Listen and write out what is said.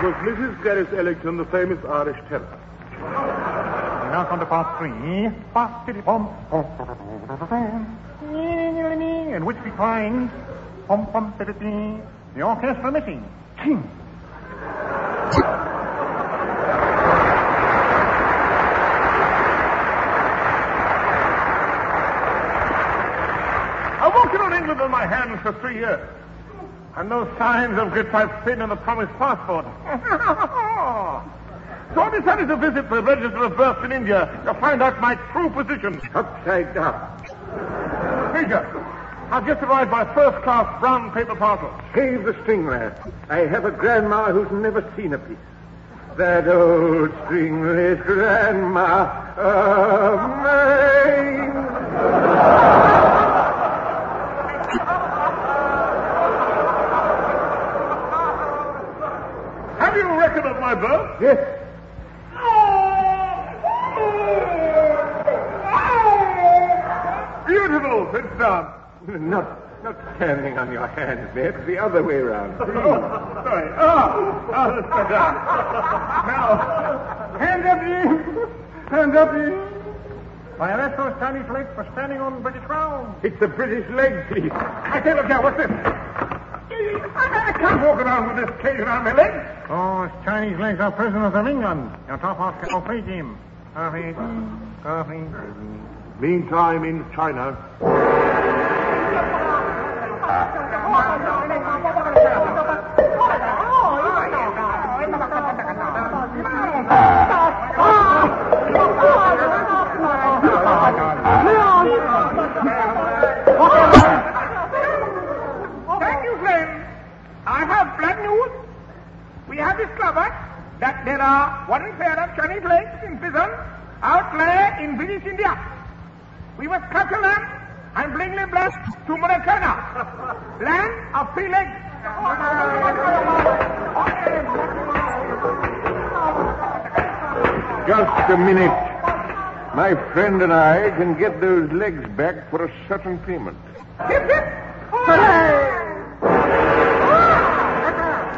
was Mrs. Gladys Ellington, the famous Irish tenor. Now come to part 3. And which declines. The orchestra missing. King. I've walked around England on my hands for 3 years. And no signs of grip I've seen in the promised passport. So I decided to visit the Register of Births in India to find out my true position. Upside down. Major, I've just arrived by first-class brown paper parcel. Save the string, lad. I have a grandma who's never seen a piece. That old stringless grandma of mine. Have you a record of my birth? Yes. Beautiful. Sit down. Not standing on your hands, Ned. The other way around. Oh, sorry. Let's sit down. Now, hands up, you. Hands up, you. Why, that's those Chinese legs for standing on British ground. It's the British leg piece. I say, look here, what's this? I can't walk around with this cage around my legs. Oh, it's Chinese legs are prisoners of England. Your top half can play game. Meantime, in China. Thank you, friend. I have bad news. We have discovered that there are one pair of Chinese legs in prison outlay in British India. We must capture them and bring them back to Maracana, land of 3 legs. Just a minute. My friend and I can get those legs back for a certain payment. Hip, hip.